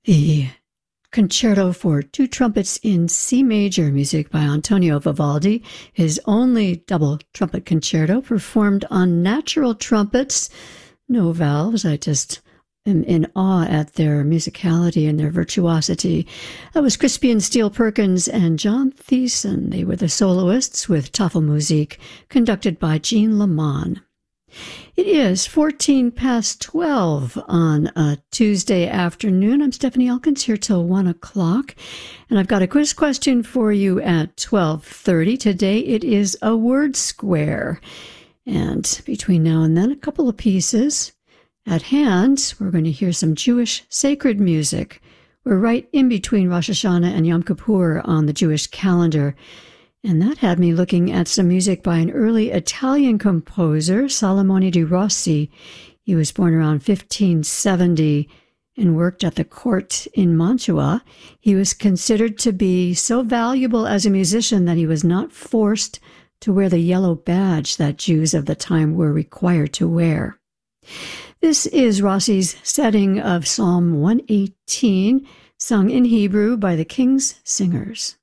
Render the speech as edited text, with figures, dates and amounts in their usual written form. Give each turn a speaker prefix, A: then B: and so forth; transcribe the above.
A: The Concerto for Two Trumpets in C Major, music by Antonio Vivaldi, his only double trumpet concerto, performed on natural trumpets, no valves. I just am in awe at their musicality and their virtuosity. That was Crispian Steele Perkins and John Thiessen. They were the soloists with Tafelmusik, conducted by Jean Lamont. It is 14 past 12 on a Tuesday afternoon. I'm Stephanie Elkins here till 1 o'clock, and I've got a quiz question for you at 12:30. Today it is a word square, and between now and then, a couple of pieces. At hand, we're going to hear some Jewish sacred music. We're right in between Rosh Hashanah and Yom Kippur on the Jewish calendar. And that had me looking at some music by an early Italian composer, Salomone di Rossi. He was born around 1570 and worked at the court in Mantua. He was considered to be so valuable as a musician that he was not forced to wear the yellow badge that Jews of the time were required to wear. This is Rossi's setting of Psalm 118, sung in Hebrew by the King's Singers.